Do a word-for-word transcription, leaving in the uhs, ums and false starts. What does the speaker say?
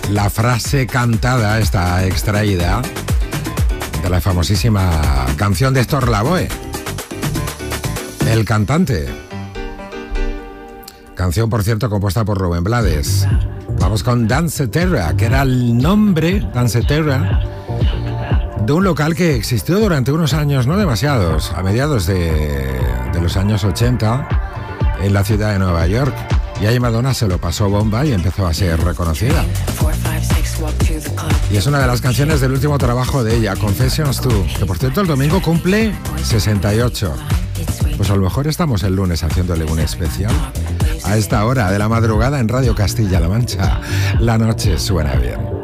La frase cantada está extraída de la famosísima canción de Héctor Lavoe, El cantante. Canción, por cierto, compuesta por Rubén Blades. Vamos con Danceterra, que era el nombre, Danceterra, de un local que existió durante unos años, no demasiados, a mediados de, de los años ochenta, en la ciudad de Nueva York. Y ahí Madonna se lo pasó bomba y empezó a ser reconocida. Y es una de las canciones del último trabajo de ella, Confessions dos, que por cierto el domingo cumple sesenta y ocho. Pues a lo mejor estamos el lunes haciéndole un especial. A esta hora de la madrugada en Radio Castilla-La Mancha, la noche suena bien.